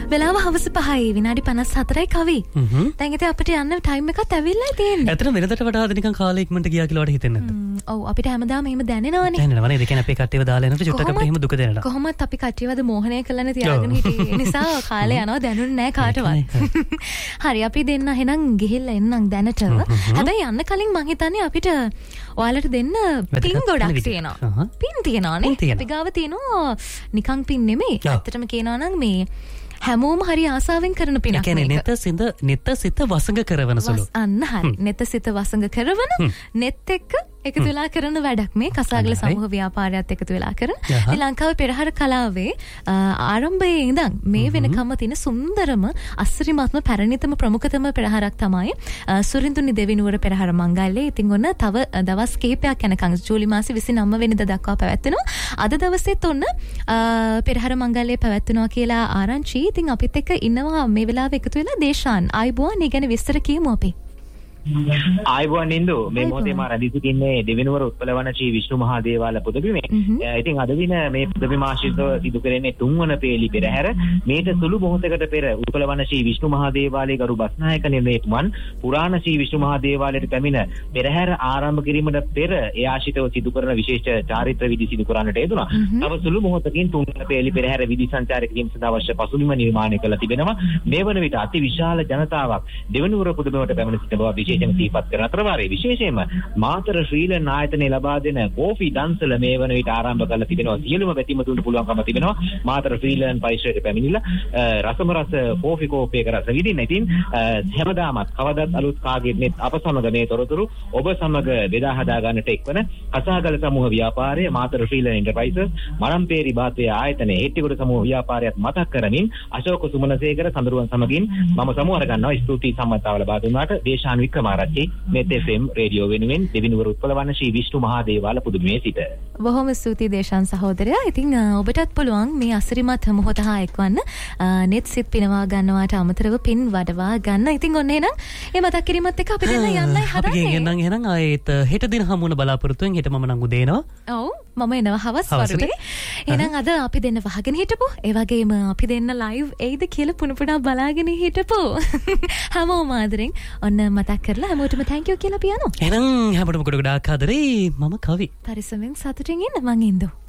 වෙලාව හවස 5යි විනාඩි 54යි කවි. දැන් ඉතින් අපිට යන්න ටයිම් එකක් ඇවිල්ලා තියෙන්නේ. ඇත්තට වෙනදට වඩා නිකන් කාලෙ ඉක්මනට ගියා කියලා වඩා හිතෙන්නේ නැද්ද? ඔව් අපිට හැමදාම එහෙම දැනෙනවනේ. දැනෙනවනේ. ඒ කියන්නේ අපේ කට්ටියව දාලා එනකොට චුට්ටක් අපිට එහෙම දුක දැනෙනවා. කොහොමත් අපි කට්ටියවද මෝහණය කරලානේ තියාගෙන හිටියේ. ඒ නිසා කාලේ යනවා දැනුන්නේ නැහැ කාටවත්. හරි අපි දෙන්න එහෙනම් ගිහිල්ලා එන්නම් දැනට. හැබැයි යන්න කලින් මං හිතන්නේ අපිට ඔයාලට දෙන්න පින් ගොඩක් තියෙනවා. පින් තියෙනවානේ. අපි ගාව තියෙනවා නිකන් පින් නෙමෙයි. ඇත්තටම කියනවා නම් මේ හැමෝම හරි ආසාවෙන් කරන පිනක්. ඒ කියන්නේ නෙත සිත වසඟ කරවන සුළු. අන්න හරි. නෙත සිත වසඟ කරවන නෙත් එක්ක එකතු වෙලා කරන වැඩක් මේ කසාගල සමූහ ව්‍යාපාරයත් එකතු වෙලා කරන. මේ ලංකාවේ පෙරහර කලාවේ ආරම්භයේ ඉඳන් මේ වෙනකම්ම තියෙන සුන්දරම අස්රිමත්ම පැරණිතම ප්‍රමුඛතම පෙරහරක් තමයි සුරිඳුනි දෙවිනුවර පෙරහර මංගල්‍යය. ඉතින් ඔන්න තව දවස් කිහිපයක් යනකම් ජූලි මාසේ 29 වෙනිදා දක්වා පැවැත්වෙනවා. අද දවසේත් ඔන්න පෙරහර මංගල්‍යය පැවැත්වෙනවා කියලා ආරංචි. ඉතින් අපිත් එක්ක ඉන්නවා මේ වෙලාවේ එකතු වෙලා දේශාන් ආයිබෝන් ඒ ගැන විස්තර කියමු අපි. ආයුබෝවන් නින්දු මේ මොහොතේ මා රැඳී සිටින්නේ දෙවිනුවර උත්පලවන ශ්‍රී විෂ්ණු මහා දේවාල පුදබිමේ. ඉතින් අද දින මේ පුදබිම ආශ්‍රිතව සිදු කරන්නේ තුන්වන පේලි පෙරහැර. මේට සුළු මොහොතකට පෙර උත්පලවන ශ්‍රී විෂ්ණු මහා දේවාලයේ ගරු බස්නායක නිර්ණේතුමන් පුරාණ ශ්‍රී විෂ්ණු මහා දේවාලයට පැමිණ පෙරහැර ආරම්භ කිරීමට පෙර ඒ ආශ්‍රිතව සිදු කරන විශේෂ චාරිත්‍ර විධි සිදු කරන්නට යෙදුණා. තව සුළු මොහොතකින් තුන්වන පේලි පෙරහැර විධි සංචාරක කිරීම සඳහා අවශ්‍ය පසුබිම නිර්මාණය කළ තිබෙනවා. මේ වන විට අති විශාල ජනතාවක් දෙවිනුවර පුදබිමට පැමිණ සිටින බව සිහිපත් කරන අතර වාරයේ විශේෂයෙන්ම මාතර ශ්‍රීලන් ආයතනයේ ලබා දෙන කෝෆි දන්සල මේ වන විට ආරම්භ කරලා තිබෙනවා. සියලුම බැතිමතුන්ට පුළුවන්කම තිබෙනවා මාතර ශ්‍රීලන් පරිසරයට පැමිණිලා රසම රස කෝෆි කෝප්පයක රස විඳින්න. ඉතින් හැමදාමත් කවදත් අලුත් කාගෙත් අප සමග මේ තොරතුරු ඔබ සමග බෙදා හදා ගන්නට එක්වන කසාගල සමූහ ව්‍යාපාරය මාතර ශ්‍රීලන් එන්ටර්ප්‍රයිසස් මරම්පේරි බාතේ ආයතනයේ හෙට්ටිගොඩ සමූහ ව්‍යාපාරයත් මතක් කරමින් අශෝක සුමනසේකර සඳරුවන් සමගින් මම සමූහ ගන්නවා. ස්තුතියි සම්මතාව ලබා දුන්නාට. දේශාන් වික්‍රමාරච්චි මෙත් FM රේඩියෝ වෙනුවෙන් දෙවිනුවර උත්පලවන ශ්‍රී විෂ්ණු මහා දේවාල පුදුමේ සිට. බොහොම ස්තුතියි දේශාන් සහෝදරයා. ඉතින් ඔබටත් පුළුවන් මේ අසිරිමත් මොහොත හා එක්වන්න net සිත් පිනවා ගන්නවාට අමතරව පින් වඩවා ගන්න. ඉතින් ඔන්න එහෙනම් මේ මතක් කිරීමත් එක්ක අපි දෙන්න යන්නයි හදන්නේ. අපි එහෙනම් ආයෙත් හෙට දින හමු වෙන බලාපොරොත්තු වෙන හෙට මම නම් උදේ එනවා. ඔව් මම එනවා හවස් වරුවේ. එහෙනම් අද අපි දෙන්න වහගෙන හිටපො. ඒ වගේම අපි දෙන්න live එයිද කියලා පුණුපුණා බලාගෙන හිටපො. හැමෝම ආදරෙන් ඔන්න මතක් කරලා හැමෝටම thank you කියලා පියනවා. එහෙනම් හැමෝටම ගොඩක් ආදරේ. මම කවි. පරිස්සමෙන් සතුටින් ඉන්න මං ඉන්දෝ.